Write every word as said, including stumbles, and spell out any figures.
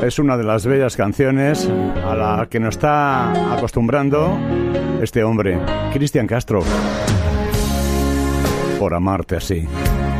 es una de las bellas canciones a la que nos está acostumbrando este hombre, Cristian Castro. Por amarte así.